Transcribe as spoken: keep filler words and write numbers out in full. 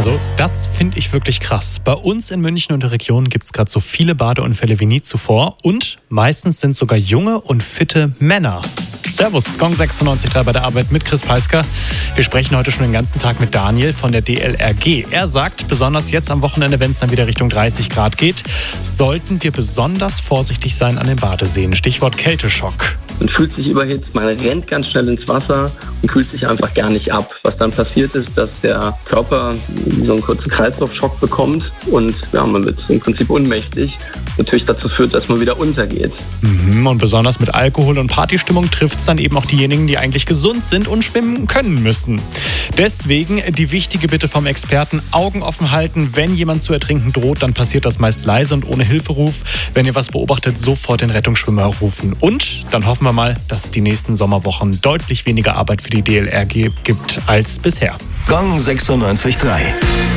Also das finde ich wirklich krass. Bei uns in München und der Region gibt es gerade so viele Badeunfälle wie nie zuvor. Und meistens sind sogar junge und fitte Männer. Servus, Gong sechsundneunzig Komma drei bei der Arbeit mit Chris Peisker. Wir sprechen heute schon den ganzen Tag mit Daniel von der D L R G. Er sagt, besonders jetzt am Wochenende, wenn es dann wieder Richtung dreißig Grad geht, sollten wir besonders vorsichtig sein an den Badeseen. Stichwort Kälteschock. Man fühlt sich überhitzt, man rennt ganz schnell ins Wasser und kühlt sich einfach gar nicht ab. Was dann passiert ist, dass der Körper so einen kurzen Kreislaufschock bekommt und ja, man wird im Prinzip ohnmächtig. Natürlich dazu führt, dass man wieder untergeht. Mhm, und besonders mit Alkohol und Partystimmung trifft es dann eben auch diejenigen, die eigentlich gesund sind und schwimmen können müssen. Deswegen die wichtige Bitte vom Experten: Augen offen halten. Wenn jemand zu ertrinken droht, dann passiert das meist leise und ohne Hilferuf. Wenn ihr was beobachtet, sofort den Rettungsschwimmer rufen. Und dann hoffen wir mal, dass es die nächsten Sommerwochen deutlich weniger Arbeit für die D L R G gibt als bisher. Gong sechsundneunzig Komma drei.